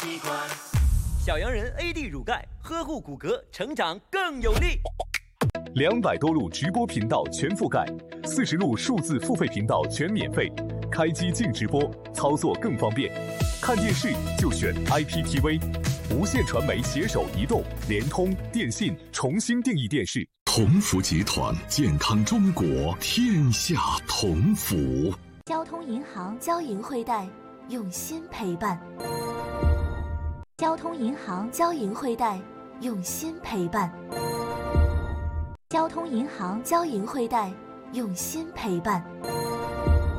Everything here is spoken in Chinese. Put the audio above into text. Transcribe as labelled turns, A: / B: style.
A: 习惯。
B: 小羊人 AD 乳钙，呵护骨骼，成长更有力。
C: 200多路直播频道全覆盖，40路数字付费频道全免费，开机净直播，操作更方便。看电视就选 IPTV， 无线传媒携手移动、联通、电信重新定义电视。
D: 同福集团，健康中国，天下同福。
E: 交通银行交银汇贷，用心陪伴。交通银行交银汇贷，用心陪伴。交通银行交银汇贷，用心陪伴。